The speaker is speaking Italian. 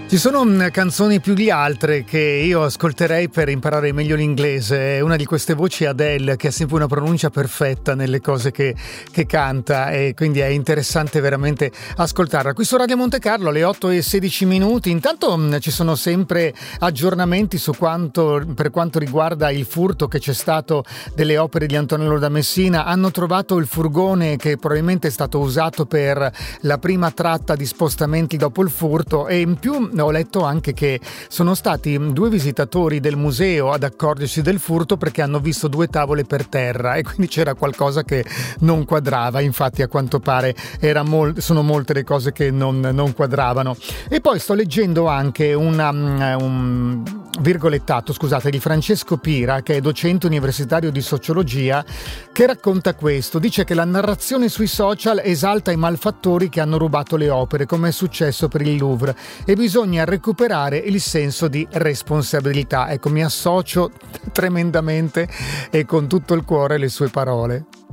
Ci sono canzoni più di altre che io ascolterei per imparare meglio l'inglese. Una di queste voci è Adele, che ha sempre una pronuncia perfetta nelle cose che canta, e quindi è interessante veramente ascoltarla. Qui su Radio Monte Carlo alle 8:16. Intanto ci sono sempre aggiornamenti su per quanto riguarda il furto che c'è stato delle opere di Antonello da Messina. Hanno trovato il furgone che probabilmente è stato usato per la prima tratta di spostamenti dopo il furto, e in più ho letto anche che sono stati 2 visitatori del museo ad accorgersi del furto perché hanno visto 2 tavole per terra, e quindi c'era qualcosa che non quadrava. Infatti a quanto pare sono molte le cose che non quadravano. E poi sto leggendo anche un virgolettato, scusate, di Francesco Pira, che è docente universitario di sociologia, che racconta questo. Dice che la narrazione sui social esalta i malfattori che hanno rubato le opere, come è successo per il Louvre, e bisogna recuperare il senso di responsabilità. Ecco, mi associo tremendamente e con tutto il cuore alle sue parole.